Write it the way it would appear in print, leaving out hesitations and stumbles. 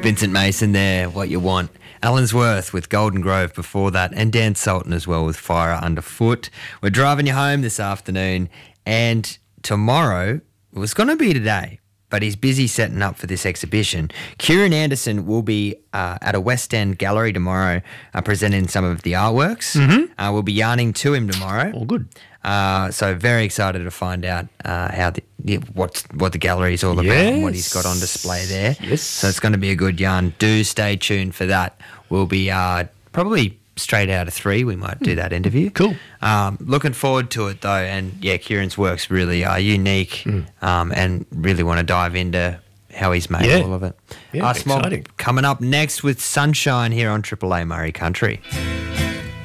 Vincent Mason there, What You Want. Allensworth with Golden Grove before that, and Dan Sultan as well with Fire Underfoot. We're driving you home this afternoon, and tomorrow, it was going to be today, but he's busy setting up for this exhibition. Kieran Anderson will be at a West End gallery tomorrow presenting some of the artworks. Mm-hmm. We'll be yarning to him tomorrow. Oh, good. So very excited to find out what the gallery is all about and what he's got on display there. Yes. So it's going to be a good yarn. Do stay tuned for that. We'll be probably straight out of 3. We might do that interview. Cool. Looking forward to it though. And yeah, Kieran's works really are unique and really want to dive into how he's made all of it. Yeah, exciting. Coming up next with Sunshine here on Triple A Murray Country.